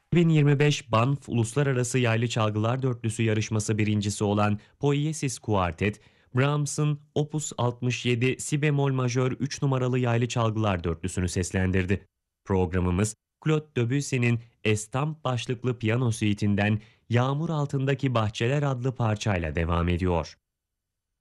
2025 Banff Uluslararası Yaylı Çalgılar Dörtlüsü yarışması birincisi olan Poiesis Kuartet, Brahms'ın Opus 67 Si bemol majör 3 numaralı yaylı çalgılar dörtlüsünü seslendirdi. Programımız, Claude Debussy'nin Estampe başlıklı piyano suitinden Yağmur Altındaki Bahçeler adlı parçayla devam ediyor.